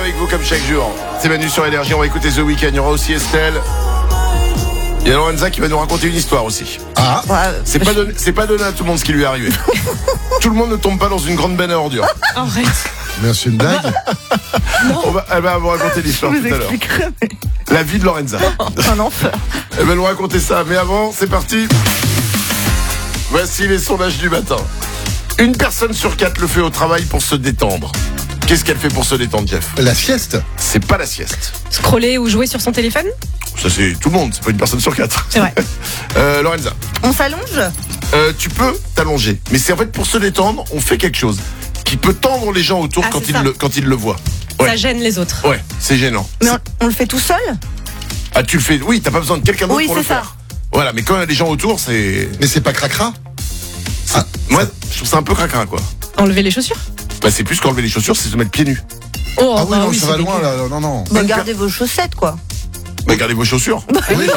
avec vous comme chaque jour. C'est Manu sur Énergie, on va écouter The Weeknd, il y aura aussi Estelle. Il y a Lorenza qui va nous raconter une histoire aussi. Ah, C'est pas donné à tout le monde ce qui lui est arrivé. Tout le monde ne tombe pas dans une grande benne à ordures. Arrête. mais c'est une blague. Elle va vous raconter l'histoire tout à l'heure. Mais... La vie de Lorenza. Un enfer. Elle va nous raconter ça. Mais avant, c'est parti. Voici les sondages du matin. Une personne sur 4 le fait au travail pour se détendre. Qu'est-ce qu'elle fait pour se détendre, Jeff? La sieste. C'est pas la sieste. Scroller ou jouer sur son téléphone? Ça, c'est tout le monde. C'est pas une personne sur 4. C'est vrai. Lorenza. On s'allonge? Tu peux t'allonger. Mais c'est en fait pour se détendre, on fait quelque chose qui peut tendre les gens autour quand ils le voient. Ouais. Ça gêne les autres. Ouais, c'est gênant. Mais on le fait tout seul? Ah, tu le fais. Oui, t'as pas besoin de quelqu'un d'autre Oui, pour le c'est ça. faire. Voilà, mais quand il y a des gens autour, c'est. Mais c'est pas cracra. Moi, je trouve ça un peu cracra, quoi. Enlever les chaussures? Bah, c'est plus qu'enlever les chaussures, c'est se mettre pieds nus. Oh, Ah oui, non, ça c'est va loin dégueu. là. Non. Bah, gardez vos chaussettes, quoi. Bah, gardez vos chaussures. Oui,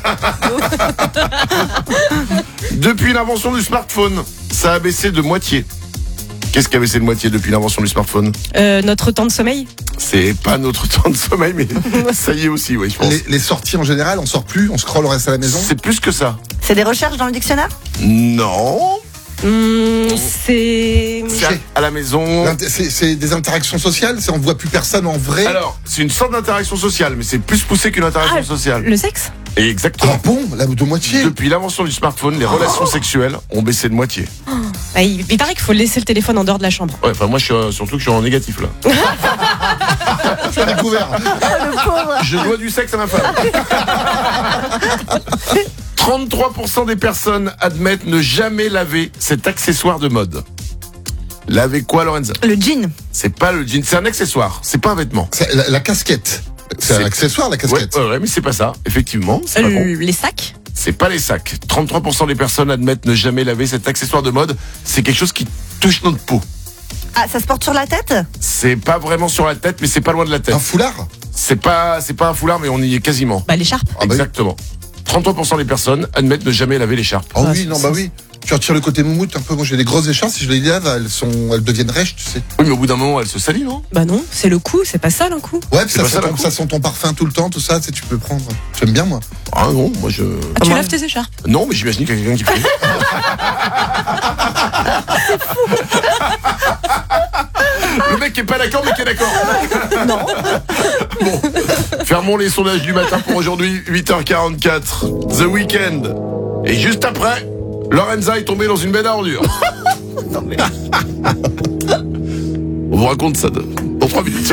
Depuis l'invention du smartphone, ça a baissé de moitié. Qu'est-ce qui a baissé de moitié depuis l'invention du smartphone? Notre temps de sommeil? C'est pas notre temps de sommeil, mais ça y est aussi, oui, je pense. les sorties en général, on sort plus, on scrolle, on reste à la maison. C'est plus que ça. C'est des recherches dans le dictionnaire? Non. C'est... C'est à la maison. C'est des interactions sociales, on voit plus personne en vrai. Alors, c'est une sorte d'interaction sociale, mais c'est plus poussé qu'une interaction sociale. Le sexe? Exactement. Ah bon, là de moitié. Depuis l'invention du smartphone, les relations sexuelles ont baissé de moitié. Bah, il paraît qu'il faut laisser le téléphone en dehors de la chambre. Ouais, enfin moi surtout que je suis en négatif là. Tu as découvert. Je dois du sexe à ma femme. 33% des personnes admettent ne jamais laver cet accessoire de mode. Laver quoi, Lorenza? Le jean. C'est pas le jean, c'est un accessoire, c'est pas un vêtement. C'est la casquette. C'est un accessoire, la casquette. Ouais, mais c'est pas ça, effectivement. C'est pas bon. Les sacs? C'est pas les sacs. 33% des personnes admettent ne jamais laver cet accessoire de mode. C'est quelque chose qui touche notre peau. Ah, ça se porte sur la tête? C'est pas vraiment sur la tête, mais c'est pas loin de la tête. Un foulard. C'est pas un foulard, mais on y est quasiment. Bah, l'écharpe. Ah bah oui. Exactement. 33% des personnes admettent ne jamais laver l'écharpe. Oh Ah, oui, non, bah oui. Tu retires le côté moumoute un peu. Moi, j'ai des grosses écharpes. Si je les lave, elles deviennent rêches, tu sais. Oui, mais au bout d'un moment, elle se salit, non? Bah non, c'est le coup, c'est pas ça un coup. Ouais, puis C'est pas ça, ça sent ton parfum tout le temps, tout ça. Tu peux prendre. J'aime bien, moi. Ah non, moi je. Ah, tu laves tes écharpes? Non, mais j'imagine qu'il y a quelqu'un qui fait. Le mec qui est pas d'accord, mais qui est d'accord. Non. Bon, fermons les sondages du matin pour aujourd'hui, 8h44. The Weeknd. Et juste après, Lorenza est tombée dans une benne à ordures. Non, mais... On vous raconte ça dans 3 minutes.